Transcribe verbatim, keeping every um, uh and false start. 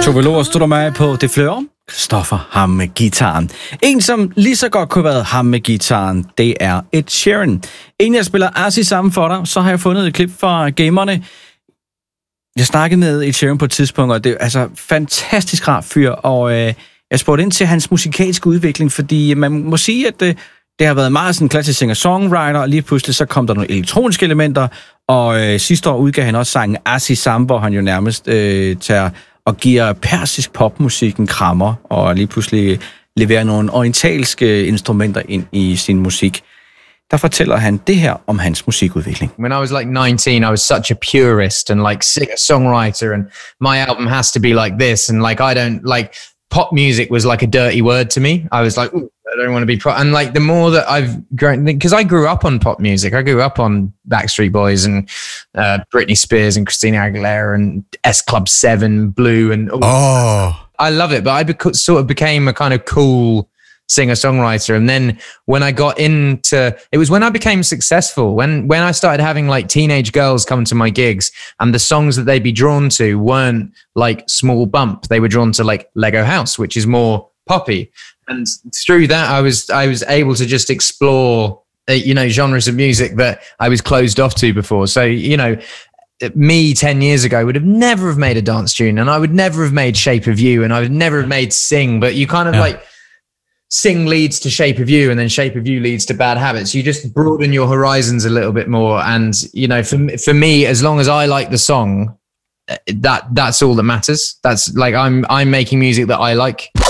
Tove stod der med på Det Fleur. Christoffer, ham med gitaren. En, som lige så godt kunne have været ham med gitaren, det er Ed Sheeran. Inden jeg spiller Asi sammen for dig, så har jeg fundet et klip fra gamerne. Jeg snakkede med Ed Sheeran på et tidspunkt, og det er altså fantastisk rar fyr, og øh, jeg spurgte ind til hans musikalske udvikling, fordi man må sige, at øh, det har været meget sådan en klassisk singer-songwriter, og lige pludselig så kom der nogle elektroniske elementer, og øh, sidste år udgav han også sangen Asi Sam, hvor han jo nærmest øh, tager og giver persisk popmusik en krammer, og lige pludselig leverer nogle orientalske instrumenter ind i sin musik. Der fortæller han det her om hans musikudvikling. When I was like nineteen, I was such a purist and like singer-songwriter, and my album has to be like this, and like I don't like pop music was like a dirty word to me. I was like, ooh, I don't want to be pop. And like the more that I've grown, because I grew up on pop music, I grew up on Backstreet Boys and uh, Britney Spears and Christina Aguilera and S Club seven, Blue, and oh, I love it. But I bec- sort of became a kind of cool singer-songwriter, and then when I got into it was when I became successful, when when I started having like teenage girls come to my gigs, and the songs that they'd be drawn to weren't like Small Bump, they were drawn to like Lego House, which is more poppy, and through that I was I was able to just explore uh, you know genres of music that I was closed off to before. So you know me ten years ago would have never have made a dance tune, and I would never have made Shape of You, and I would never have made Sing, but you kind of yeah. like Sing leads to Shape of You, and then Shape of You leads to Bad Habits. You just broaden your horizons a little bit more. And, you know, for, for me, as long as I like the song, that that's all that matters. That's like, I'm, I'm making music that I like.